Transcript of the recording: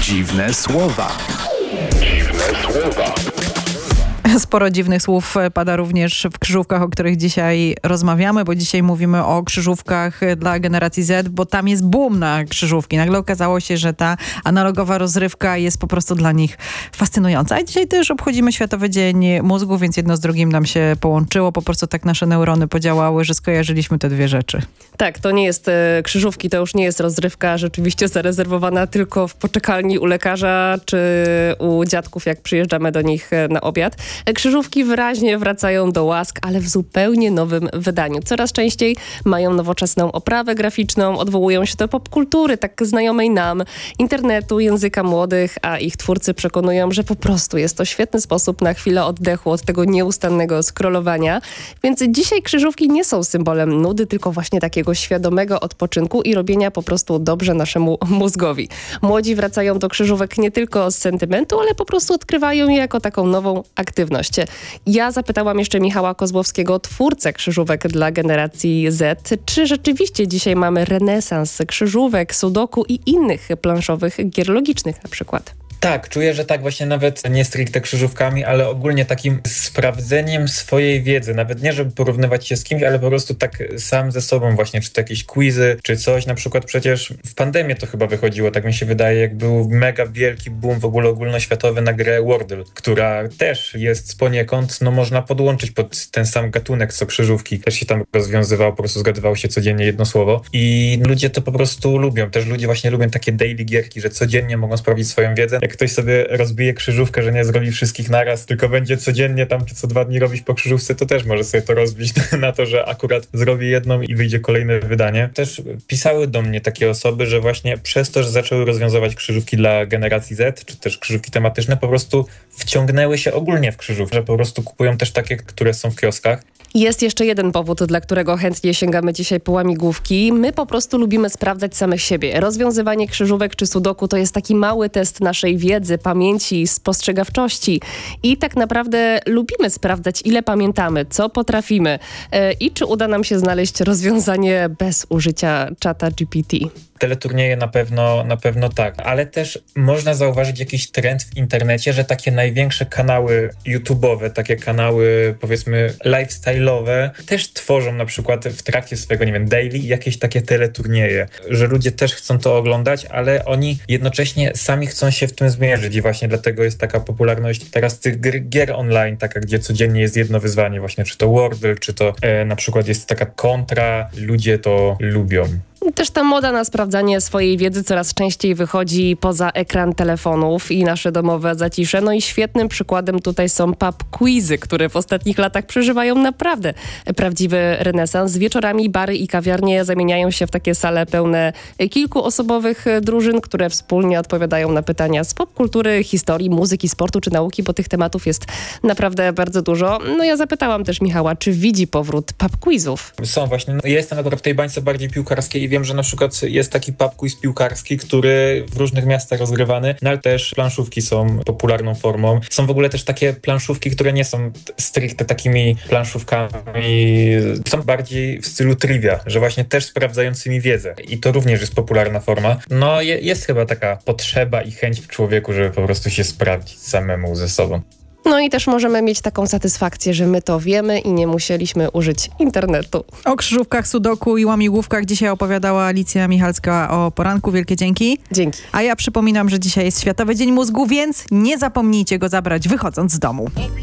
Dziwne słowa. Dziwne słowa. Sporo dziwnych słów pada również w krzyżówkach, o których dzisiaj rozmawiamy, bo dzisiaj mówimy o krzyżówkach dla generacji Z, bo tam jest boom na krzyżówki. Nagle okazało się, że ta analogowa rozrywka jest po prostu dla nich fascynująca. A dzisiaj też obchodzimy Światowy Dzień Mózgu, więc jedno z drugim nam się połączyło. Po prostu tak nasze neurony podziałały, że skojarzyliśmy te dwie rzeczy. Tak, to nie jest krzyżówki, to już nie jest rozrywka rzeczywiście zarezerwowana tylko w poczekalni u lekarza czy u dziadków, jak przyjeżdżamy do nich na obiad. Krzyżówki wyraźnie wracają do łask, ale w zupełnie nowym wydaniu. Coraz częściej mają nowoczesną oprawę graficzną, odwołują się do popkultury, tak znajomej nam, internetu, języka młodych, a ich twórcy przekonują, że po prostu jest to świetny sposób na chwilę oddechu od tego nieustannego scrollowania. Więc dzisiaj krzyżówki nie są symbolem nudy, tylko właśnie takiego świadomego odpoczynku i robienia po prostu dobrze naszemu mózgowi. Młodzi wracają do krzyżówek nie tylko z sentymentu, ale po prostu odkrywają je jako taką nową aktywność. Ja zapytałam jeszcze Michała Kozłowskiego, twórcę krzyżówek dla generacji Z, czy rzeczywiście dzisiaj mamy renesans krzyżówek, sudoku i innych planszowych gier logicznych na przykład. Tak, czuję, że tak właśnie nawet nie stricte krzyżówkami, ale ogólnie takim sprawdzeniem swojej wiedzy. Nawet nie, żeby porównywać się z kimś, ale po prostu tak sam ze sobą właśnie, czy to jakieś quizy, czy coś. Na przykład przecież w pandemię to chyba wychodziło, tak mi się wydaje, jak był mega wielki boom w ogóle ogólnoświatowy na grę Wordle, która też jest poniekąd, można podłączyć pod ten sam gatunek, co krzyżówki. Też się tam rozwiązywało, po prostu zgadywało się codziennie jedno słowo i ludzie to po prostu lubią. Też ludzie właśnie lubią takie daily gierki, że codziennie mogą sprawdzić swoją wiedzę. Jak ktoś sobie rozbije krzyżówkę, że nie zrobi wszystkich naraz, tylko będzie codziennie tam czy co 2 dni robić po krzyżówce, to też może sobie to rozbić na to, że akurat zrobi jedną i wyjdzie kolejne wydanie. Też pisały do mnie takie osoby, że właśnie przez to, że zaczęły rozwiązywać krzyżówki dla generacji Z, czy też krzyżówki tematyczne, po prostu wciągnęły się ogólnie w krzyżówkę, że po prostu kupują też takie, które są w kioskach. Jest jeszcze jeden powód, dla którego chętnie sięgamy dzisiaj po łamigłówki. My po prostu lubimy sprawdzać samych siebie. Rozwiązywanie krzyżówek czy sudoku to jest taki mały test naszej wiedzy, pamięci, spostrzegawczości. I tak naprawdę lubimy sprawdzać, ile pamiętamy, co potrafimy i czy uda nam się znaleźć rozwiązanie bez użycia czata GPT. Teleturnieje na pewno tak, ale też można zauważyć jakiś trend w internecie, że takie największe kanały YouTube'owe, takie kanały powiedzmy lifestyle'owe też tworzą na przykład w trakcie swojego, daily jakieś takie teleturnieje, że ludzie też chcą to oglądać, ale oni jednocześnie sami chcą się w tym zmierzyć i właśnie dlatego jest taka popularność teraz tych gier online, taka gdzie codziennie jest jedno wyzwanie właśnie, czy to Wordle, czy to na przykład jest taka kontra, ludzie to lubią. Też ta moda na sprawdzanie swojej wiedzy coraz częściej wychodzi poza ekran telefonów i nasze domowe zacisze. No i świetnym przykładem tutaj są pub quizy, które w ostatnich latach przeżywają naprawdę prawdziwy renesans. Wieczorami bary i kawiarnie zamieniają się w takie sale pełne kilkuosobowych drużyn, które wspólnie odpowiadają na pytania z popkultury, historii, muzyki, sportu czy nauki, bo tych tematów jest naprawdę bardzo dużo. No ja zapytałam też Michała, czy widzi powrót pub quizów? Są właśnie. Ja jestem akurat w tej bańce bardziej piłkarskiej i wiem, że na przykład jest taki pub quiz piłkarski, który w różnych miastach rozgrywany, ale też planszówki są popularną formą. Są w ogóle też takie planszówki, które nie są stricte takimi planszówkami, są bardziej w stylu trivia, że właśnie też sprawdzającymi wiedzę. I to również jest popularna forma. Jest chyba taka potrzeba i chęć w człowieku, żeby po prostu się sprawdzić samemu ze sobą. No i też możemy mieć taką satysfakcję, że my to wiemy i nie musieliśmy użyć internetu. O krzyżówkach, sudoku i łamigłówkach dzisiaj opowiadała Alicja Michalska o poranku. Wielkie dzięki. Dzięki. A ja przypominam, że dzisiaj jest Światowy Dzień Mózgu, więc nie zapomnijcie go zabrać wychodząc z domu.